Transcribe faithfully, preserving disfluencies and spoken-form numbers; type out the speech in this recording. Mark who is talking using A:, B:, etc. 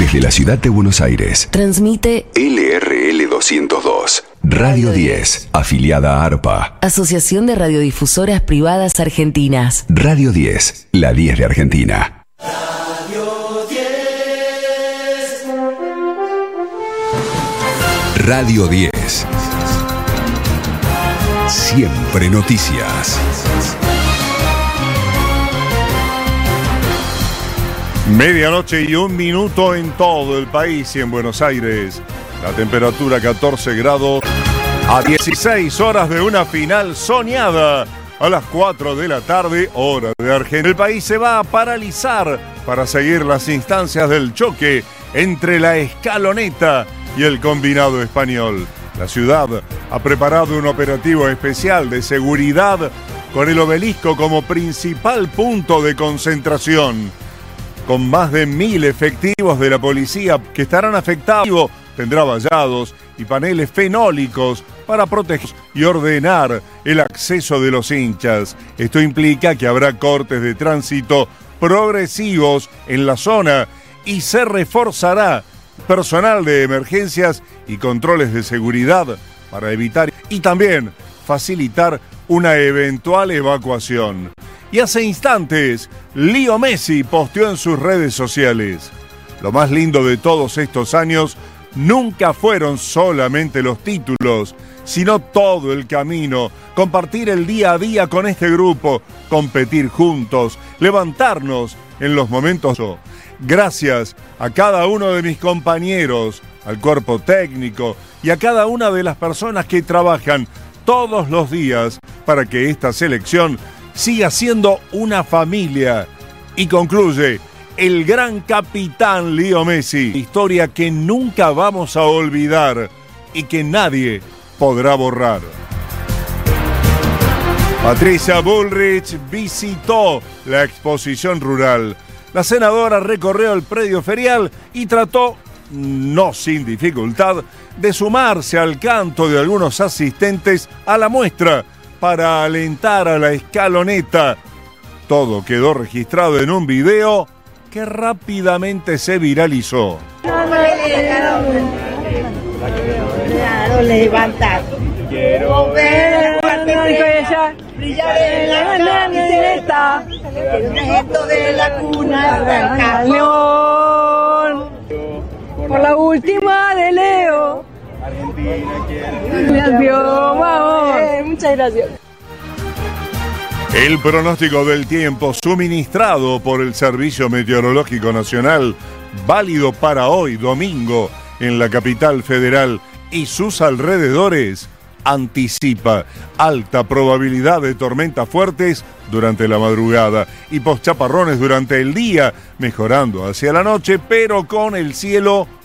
A: Desde la ciudad de Buenos Aires,
B: transmite
A: L R L doscientos dos, Radio diez, afiliada a ARPA.
B: Asociación de Radiodifusoras Privadas Argentinas.
A: Radio diez, la diez de Argentina.
C: Radio diez.
A: Radio diez. Siempre noticias.
D: Medianoche y un minuto en todo el país y en Buenos Aires. La temperatura catorce grados a dieciséis horas de una final soñada. A las cuatro de la tarde, hora de Argentina. El país se va a paralizar para seguir las instancias del choque entre la Escaloneta y el combinado español. La ciudad ha preparado un operativo especial de seguridad con el Obelisco como principal punto de concentración. Con más de mil efectivos de la policía que estarán afectados, tendrá vallados y paneles fenólicos para proteger y ordenar el acceso de los hinchas. Esto implica que habrá cortes de tránsito progresivos en la zona y se reforzará personal de emergencias y controles de seguridad para evitar y también facilitar una eventual evacuación. Y hace instantes, Leo Messi posteó en sus redes sociales: lo más lindo de todos estos años nunca fueron solamente los títulos, sino todo el camino, compartir el día a día con este grupo, competir juntos, levantarnos en los momentos. Gracias a cada uno de mis compañeros, al cuerpo técnico y a cada una de las personas que trabajan todos los días para que esta selección siga siendo una familia. Y concluye el gran capitán Leo Messi, historia que nunca vamos a olvidar y que nadie podrá borrar. Patricia Bullrich visitó la exposición rural. La senadora recorrió el predio ferial y trató, no sin dificultad, de sumarse al canto de algunos asistentes a la muestra para alentar a la Escaloneta. Todo quedó registrado en un video que rápidamente se viralizó.
E: Claro, levantar. Quiero ver brillar en la camiseta, el neto de la cuna del cañón. Por la última de Leo. Argentina, vamos. Muchas gracias.
D: El pronóstico del tiempo suministrado por el Servicio Meteorológico Nacional, válido para hoy, domingo, en la capital federal y sus alrededores, anticipa alta probabilidad de tormentas fuertes durante la madrugada y poschaparrones durante el día, mejorando hacia la noche, pero con el cielo